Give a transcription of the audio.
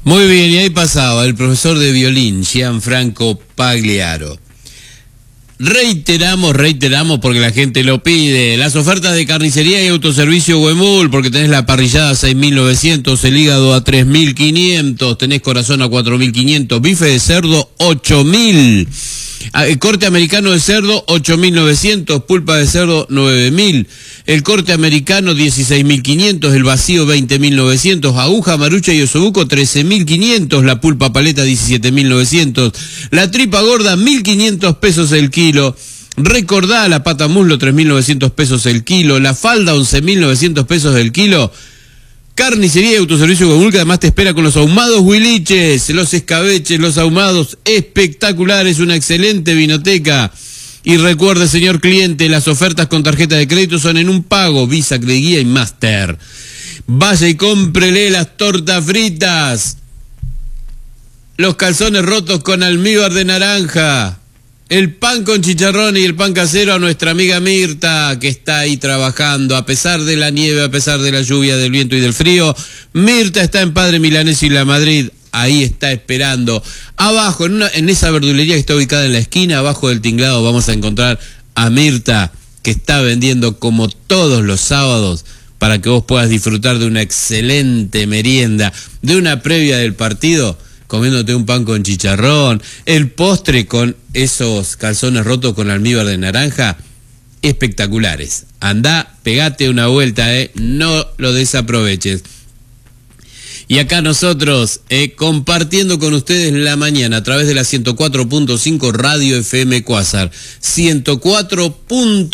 Muy bien, y ahí pasaba el profesor de violín, Gianfranco Pagliaro. Reiteramos porque la gente lo pide, las ofertas de carnicería y autoservicio Huemul, porque tenés la parrillada a 6.900, el hígado a 3.500, tenés corazón a 4.500, bife de cerdo 8.000, corte americano de cerdo 8.900, pulpa de cerdo 9.000, el corte americano 16.500, el vacío 20.900, aguja, marucha y osobuco 13.500, la pulpa paleta 17.900, la tripa gorda 1.500 pesos el kilo, recordá la pata muslo 3.900 pesos el kilo, la falda 11.900 pesos el kilo. Carnicería y autoservicio Huemul, que además te espera con los ahumados huiliches, los escabeches, los ahumados espectaculares, una excelente vinoteca. Y recuerde, señor cliente, las ofertas con tarjeta de crédito son en un pago, Visa, Crediguía y Master. Vaya y cómprele las tortas fritas, los calzones rotos con almíbar de naranja, el pan con chicharrón y el pan casero a nuestra amiga Mirta, que está ahí trabajando, a pesar de la nieve, a pesar de la lluvia, del viento y del frío. Mirta está en Padre Milanés y La Madrid, ahí está esperando. Abajo, en esa verdulería que está ubicada en la esquina, abajo del tinglado, vamos a encontrar a Mirta, que está vendiendo como todos los sábados, para que vos puedas disfrutar de una excelente merienda, de una previa del partido, comiéndote un pan con chicharrón, el postre con esos calzones rotos con almíbar de naranja, espectaculares. Andá, pegate una vuelta, no lo desaproveches. Y acá nosotros, compartiendo con ustedes la mañana a través de la 104.5 Radio FM Cuásar, 104.